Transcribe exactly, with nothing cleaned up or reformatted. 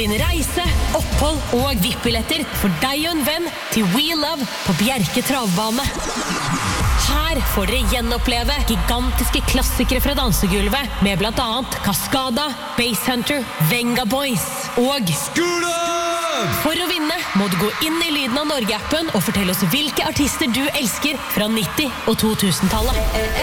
din reise, opphold og V I P-billetter for deg og en venn til We Love på Bjerke travbane. Her får dere gjenoppleve gigantiske klassikere fra dansegulvet med blant annet Cascada, Basshunter, Venga Boys og Skula! For å vinne må du gå inn i Lyden av Norge-appen og fortelle oss hvilke artister du elsker fra nitti- og to tusen-tallet.